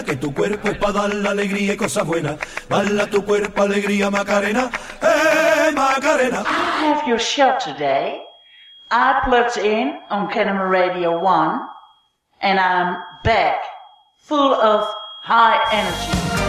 Que tu cuerpo es para dar la alegría y cosas buenas. Bala tu cuerpo, alegría, Macarena. Macarena! I have your show today. I plugged in on Kenema Radio 1 and I'm back, full of high energy.